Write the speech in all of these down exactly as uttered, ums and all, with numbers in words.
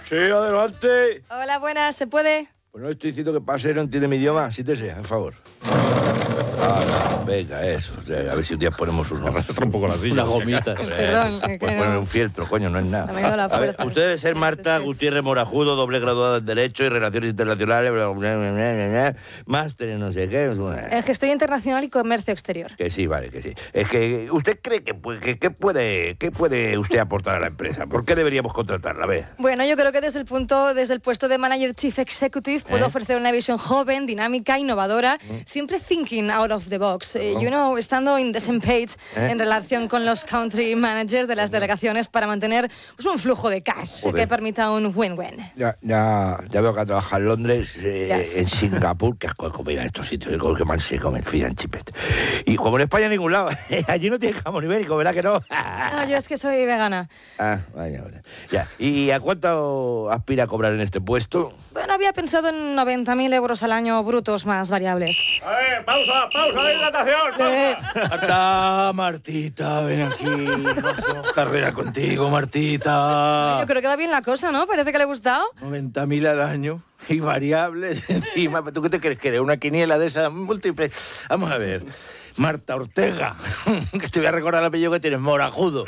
Sí, adelante. Hola, buenas, ¿se puede? Pues no estoy diciendo que pase, no entiende mi idioma. Siéntese, por favor. Ah, no, venga, eso. O sea, a ver si un día ponemos unos... un poco la silla. Unas gomitas. Perdón, que Pues no. poner un fieltro, coño, no es nada. Me ha ido la A ver, fuerza. usted debe ser Marta Sí. Gutiérrez Morajudo, doble graduada en Derecho y Relaciones Internacionales, bla, bla, bla, bla, bla, bla, máster en no sé qué. En Gestión Internacional y Comercio Exterior. Que sí, vale, que sí. Es que, ¿usted cree que, pu- que, que puede, qué puede usted aportar a la empresa? ¿Por qué deberíamos contratarla? A ver. Bueno, yo creo que desde el punto, desde el puesto de Manager Chief Executive puedo ¿Eh? ofrecer una visión joven, dinámica, innovadora, siempre thinking out of the box. Eh, you know, estando in the same page ¿Eh? en relación con los country managers de las delegaciones para mantener pues, un flujo de cash Joder. que permita un win-win. Ya, ya, ya veo que ha trabajado en Londres, eh, Yes. en Singapur, que asco de comida en estos sitios, que mal se come el fish and chips. Y como en España en ningún lado, allí no tiene jamón ibérico, ¿verdad que no? No, yo es que soy vegana. Ah, vaya, vaya. Ya. ¿Y a cuánto aspira a cobrar en este puesto? Bueno, había pensado en noventa mil euros al año brutos más variables. A ver, pausa, pausa de hidratación. Eh, Marta, Martita, ven aquí. Hacemos carrera contigo, Martita. yo creo que va bien la cosa, ¿no? Parece que le ha gustado. noventa mil al año y variables encima. ¿Tú qué te crees que eres? ¿Una quiniela de esas múltiples? Vamos a ver. Marta Ortega, que te voy a recordar el apellido que tienes, Morajudo.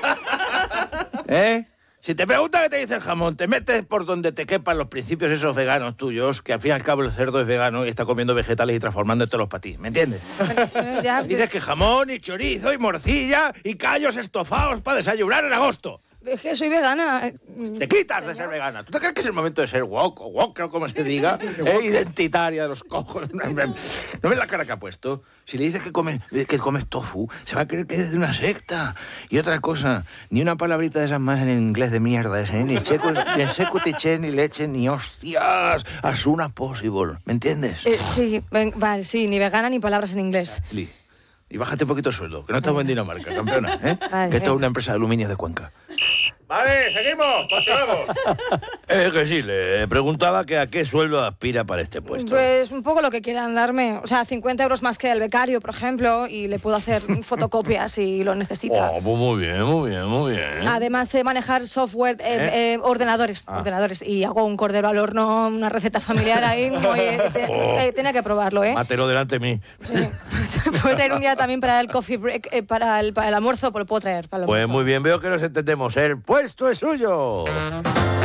¿Eh? Si te pregunta qué te dice el jamón, te metes por donde te quepan los principios esos veganos tuyos, que al fin y al cabo el cerdo es vegano y está comiendo vegetales y transformándotelos para ti, ¿me entiendes? Eh, ya, Dices que jamón y chorizo y morcilla y callos estofados para desayunar en agosto. es que soy vegana. Te quitas de ser vegana. ¿Tú te crees que es el momento de ser woke o woke o como se diga? ¿Eh? Identitaria de los cojos. ¿No ves la cara que ha puesto? Si le dices que comes, que comes tofu, se va a creer que es de una secta. Y otra cosa, ni una palabrita de esas más en inglés de mierda ese, ¿eh? Ni checo, ni secutiche, ni leche, ni hostias. As soon as possible. ¿Me entiendes? Eh, sí, ven- vale, sí, ni vegana ni palabras en inglés. Li, y bájate un poquito el sueldo, que no estamos en Dinamarca, campeona, ¿eh? Vale, que esto eh. es una empresa de aluminio de Cuenca. Vale, seguimos, continuamos. Eh, que sí, le preguntaba que a qué sueldo aspira para este puesto. Pues un poco lo que quieran darme. O sea, cincuenta euros más que el becario, por ejemplo, y le puedo hacer fotocopias si lo necesita. Oh, pues muy bien, muy bien, muy bien. Además, sé manejar software, eh, eh, ordenadores, Ah. ordenadores. Y hago un cordero al horno, una receta familiar ahí. Oye, te- Oh. eh, tenía que probarlo, ¿eh? Mátelo delante de mí. Sí. Puedo traer un día también para el coffee break, eh, para, el, para el almuerzo, pues lo puedo traer. Para el Pues almuerzo. muy bien, veo que nos entendemos. El puesto es suyo.